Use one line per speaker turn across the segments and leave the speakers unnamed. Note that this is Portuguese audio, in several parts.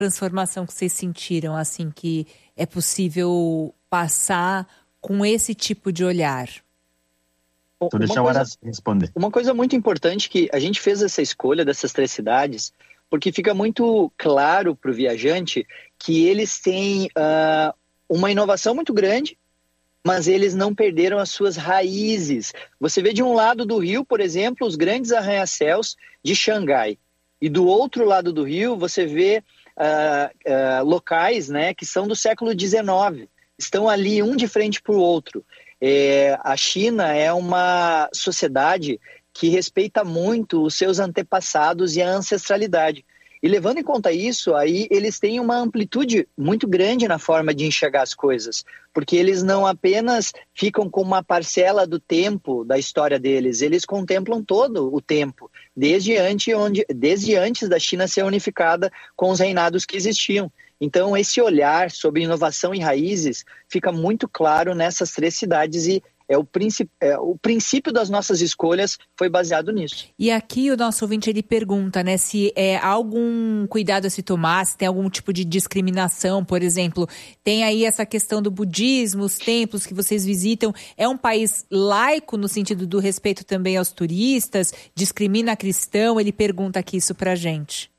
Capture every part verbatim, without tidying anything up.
transformação que vocês sentiram, assim, que é possível passar com esse tipo de olhar?
Vou deixar o Araci responder. Uma coisa muito importante que a gente fez essa escolha dessas três cidades, porque fica muito claro para o viajante que eles têm uh, uma inovação muito grande, mas eles não perderam as suas raízes. Você vê de um lado do rio, por exemplo, os grandes arranha-céus de Xangai. E do outro lado do rio, você vê uh, uh, locais, né, que são do século dezenove. Estão ali um de frente para o outro. É, a China é uma sociedade que respeita muito os seus antepassados e a ancestralidade. E levando em conta isso, aí eles têm uma amplitude muito grande na forma de enxergar as coisas, porque eles não apenas ficam com uma parcela do tempo da história deles, eles contemplam todo o tempo, desde antes, onde, desde antes da China ser unificada com os reinados que existiam. Então, esse olhar sobre inovação e raízes fica muito claro nessas três cidades e é o, princip... é, o princípio das nossas escolhas foi baseado nisso.
E aqui o nosso ouvinte ele pergunta, né, se é algum cuidado a se tomar, se tem algum tipo de discriminação, por exemplo, tem aí essa questão do budismo, os templos que vocês visitam, é um país laico no sentido do respeito também aos turistas, discrimina cristão? Ele pergunta aqui isso pra gente.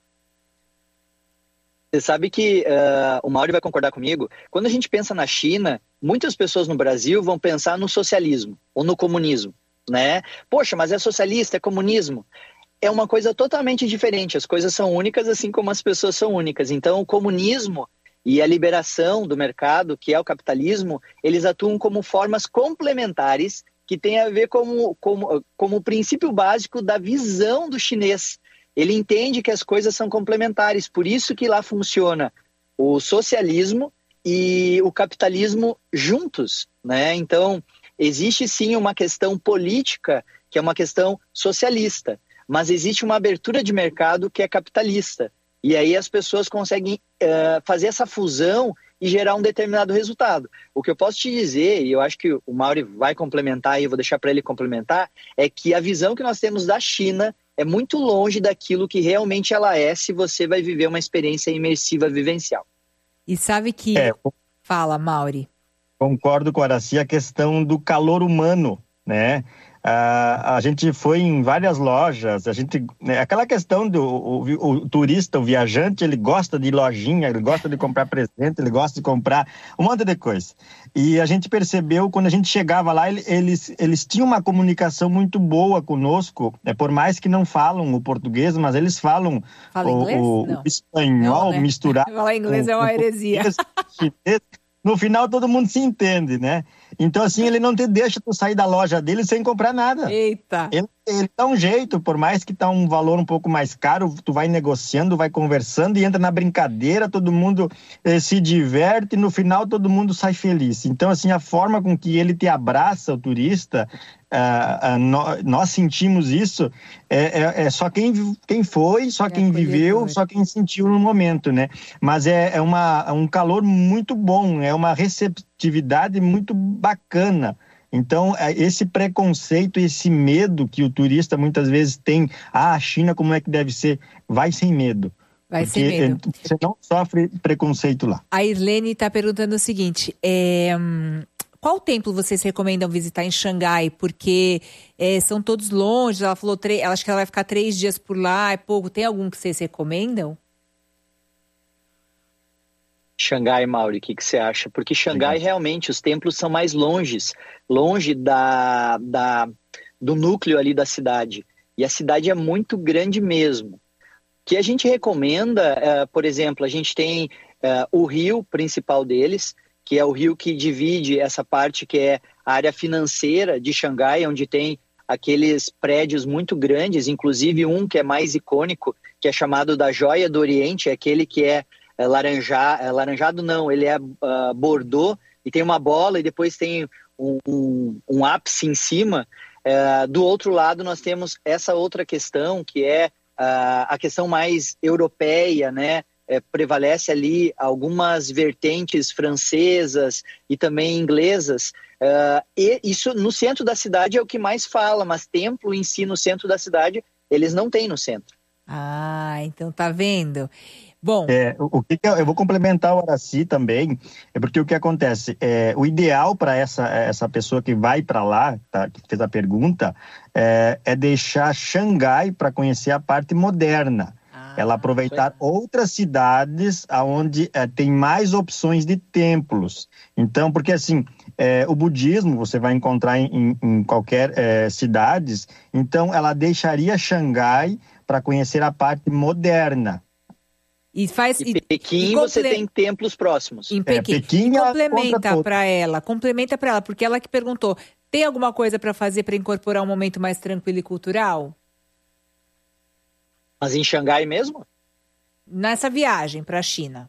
Você sabe que uh, o Mauri vai concordar comigo, quando a gente pensa na China, muitas pessoas no Brasil vão pensar no socialismo ou no comunismo, né? Poxa, mas é socialista, é comunismo. É uma coisa totalmente diferente, as coisas são únicas assim como as pessoas são únicas. Então o comunismo e a liberação do mercado, que é o capitalismo, eles atuam como formas complementares que têm a ver como, como, como o princípio básico da visão do chinês. Ele entende que as coisas são complementares, por isso que lá funciona o socialismo e o capitalismo juntos, né? Então, existe sim uma questão política, que é uma questão socialista, mas existe uma abertura de mercado que é capitalista. E aí as pessoas conseguem uh, fazer essa fusão e gerar um determinado resultado. O que eu posso te dizer, e eu acho que o Mauri vai complementar, e eu vou deixar para ele complementar, é que a visão que nós temos da China é muito longe daquilo que realmente ela é, se você vai viver uma experiência imersiva vivencial.
E sabe que... É, Fala, Mauri.
Concordo com o Araci, a questão do calor humano, né? Ah, a gente foi em várias lojas, a gente, né, aquela questão do o, o turista, o viajante, ele gosta de lojinha, ele gosta de comprar presente, ele gosta de comprar um monte de coisa. E a gente percebeu, quando a gente chegava lá, eles, eles tinham uma comunicação muito boa conosco, né, por mais que não falam o português, mas eles falam
Fala
o,
inglês?
o, o espanhol não, né? Misturado.
Falar inglês é uma heresia.
No final todo mundo se entende, né? Então assim, ele não te deixa tu sair da loja dele sem comprar nada.
Eita!
Ele, ele dá um jeito, por mais que tá um valor um pouco mais caro, tu vai negociando, vai conversando e entra na brincadeira, todo mundo eh, se diverte e no final todo mundo sai feliz. Então assim, a forma com que ele te abraça, o turista, uh, uh, no, nós sentimos isso, é, é, é só quem, quem foi, só é quem viveu, só quem sentiu no momento, né? Mas é, é uma, um calor muito bom, é uma receptividade muito bacana. Então, esse preconceito, esse medo que o turista muitas vezes tem, ah, a China como é que deve ser, vai sem medo.
Vai sem medo.
Você não sofre preconceito lá.
A Irlene está perguntando o seguinte, é, qual templo vocês recomendam visitar em Xangai? Porque é, são todos longe, ela falou, ela acho que ela vai ficar três dias por lá, é pouco. Tem algum que vocês recomendam?
Xangai, Mauri, o que, que você acha? Porque Xangai, realmente, os templos são mais longes, longe da, da, do núcleo ali da cidade. E a cidade é muito grande mesmo. O que a gente recomenda, uh, por exemplo, a gente tem uh, o rio principal deles, que é o rio que divide essa parte que é a área financeira de Xangai, onde tem aqueles prédios muito grandes, inclusive um que é mais icônico, que é chamado da Joia do Oriente, é aquele que é É laranja, é laranjado não, ele é uh, bordô e tem uma bola e depois tem um, um, um ápice em cima. Uh, do outro lado nós temos essa outra questão que é uh, a questão mais europeia, né? É, prevalece ali algumas vertentes francesas e também inglesas. Uh, e isso no centro da cidade é o que mais fala, mas templo em si no centro da cidade eles não têm no centro.
Ah, então tá vendo? Bom,
é, o, o que, que eu, eu vou complementar o Aracy também, é porque o que acontece, é, o ideal para essa, essa pessoa que vai para lá, tá, que fez a pergunta, é, é deixar Xangai para conhecer a parte moderna. Ah, ela aproveitar outras cidades onde é, tem mais opções de templos. Então, porque assim, é, o budismo você vai encontrar em, em qualquer é, cidades, então ela deixaria Xangai para conhecer a parte moderna.
E faz
em Pequim e comple... você tem templos próximos.
Em Pequim. É, Pequim e complementa para ela, complementa para ela, porque ela que perguntou, tem alguma coisa para fazer para incorporar um momento mais tranquilo e cultural?
Mas em Xangai mesmo?
Nessa viagem para a China.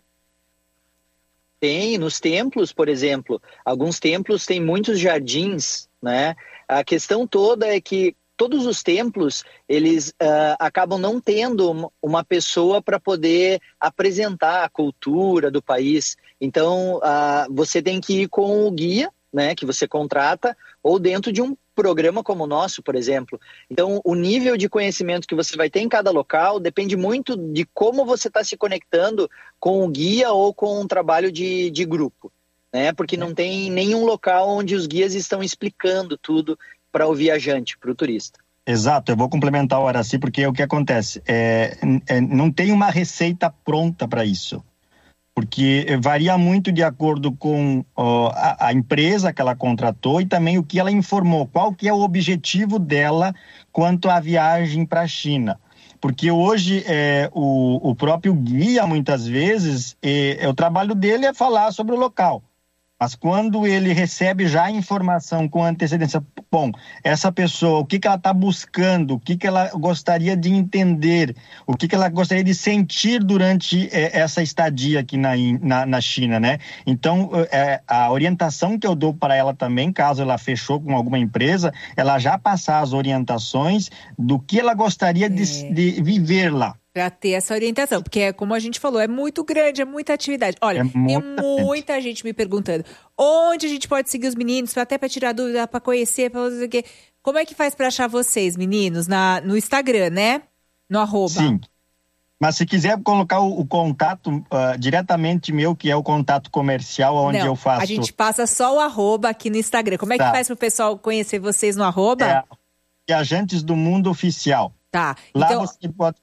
Tem, nos templos, por exemplo, alguns templos têm muitos jardins, né? A questão toda é que todos os templos, eles uh, acabam não tendo uma pessoa para poder apresentar a cultura do país. Então, uh, você tem que ir com o guia, né, que você contrata, ou dentro de um programa como o nosso, por exemplo. Então, o nível de conhecimento que você vai ter em cada local depende muito de como você está se conectando com o guia ou com um trabalho de, de grupo, né? Porque não tem nenhum local onde os guias estão explicando tudo para o viajante, para o turista.
Exato, eu vou complementar o Aracy, porque o que acontece, é, é, não tem uma receita pronta para isso, porque varia muito de acordo com ó, a, a empresa que ela contratou e também o que ela informou, qual que é o objetivo dela quanto à viagem para a China. Porque hoje é, o, o próprio guia, muitas vezes, é, é, o trabalho dele é falar sobre o local. Mas quando ele recebe já a informação com antecedência, bom, essa pessoa, o que, que ela está buscando, o que, que ela gostaria de entender, o que, que ela gostaria de sentir durante é, essa estadia aqui na, na, na China, né? Então, é, a orientação que eu dou para ela também, caso ela fechou com alguma empresa, ela já passar as orientações do que ela gostaria é. de, de viver lá.
Para ter essa orientação, porque é como a gente falou, é muito grande, é muita atividade. Olha, é tem muita gente. gente me perguntando onde a gente pode seguir os meninos, até para tirar dúvida, para conhecer, para fazer o quê. Como é que faz para achar vocês, meninos? Na, no Instagram, né? No arroba.
Sim. Mas se quiser colocar o, o contato uh, diretamente meu, que é o contato comercial, onde
Não,
eu faço...
a gente passa só o arroba aqui no Instagram. Como é que tá. faz para o pessoal conhecer vocês no arroba?
É, Viajantes do Mundo Oficial.
Tá.
Lá
então...
você pode...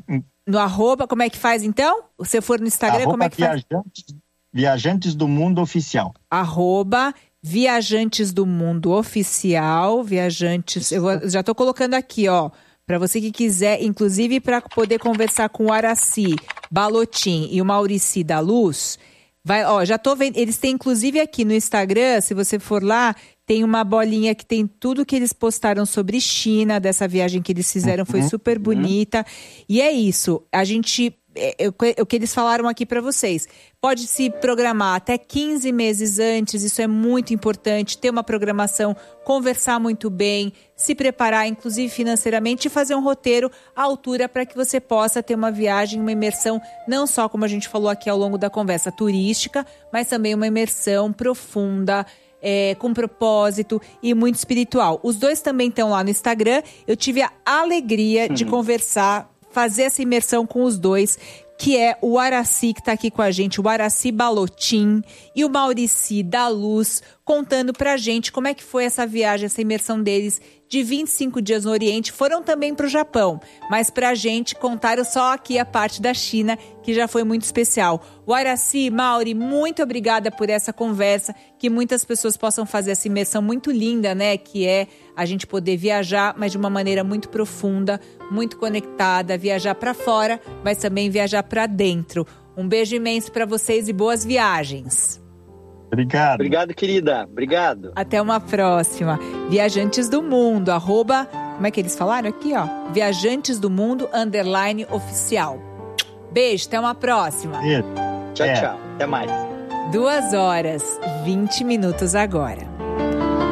No arroba, como é que faz então? Se for no Instagram,
arroba
como é que faz?
Viajantes, Viajantes do Mundo Oficial.
Arroba Viajantes do Mundo Oficial. Viajantes, eu vou, já estou colocando aqui, ó. Para você que quiser, inclusive para poder conversar com o Aracy Balottin e o Maurici da Luz. Vai, ó, já tô vendo, eles têm inclusive aqui no Instagram, se você for lá, tem uma bolinha que tem tudo que eles postaram sobre China, dessa viagem que eles fizeram, foi super bonita. E é isso, a gente, é, o que eles falaram aqui para vocês, pode se programar até quinze meses antes, isso é muito importante, ter uma programação, conversar muito bem, se preparar, inclusive financeiramente, e fazer um roteiro à altura para que você possa ter uma viagem, uma imersão, não só, como a gente falou aqui ao longo da conversa, turística, mas também uma imersão profunda, É, com propósito e muito espiritual. Os dois também estão lá no Instagram. Eu tive a alegria uhum. de conversar, fazer essa imersão com os dois, que é o Aracy, que está aqui com a gente, o Aracy Balottin e o Maurici da Luz, contando pra gente como é que foi essa viagem, essa imersão deles de vinte e cinco dias no Oriente. Foram também pro Japão, mas pra gente contaram só aqui a parte da China, que já foi muito especial. O Aracy, Mauri, muito obrigada por essa conversa, que muitas pessoas possam fazer essa imersão muito linda, né, que é a gente poder viajar, mas de uma maneira muito profunda, muito conectada, viajar pra fora, mas também viajar pra dentro. Um beijo imenso pra vocês e boas viagens.
Obrigado.
Obrigado, querida. Obrigado.
Até uma próxima. Viajantes do Mundo, arroba, como é que eles falaram aqui, ó? Viajantes do Mundo, underline, oficial. Beijo, até uma próxima.
Beijo.
Tchau,
é.
tchau. Até mais.
Duas horas, vinte minutos agora.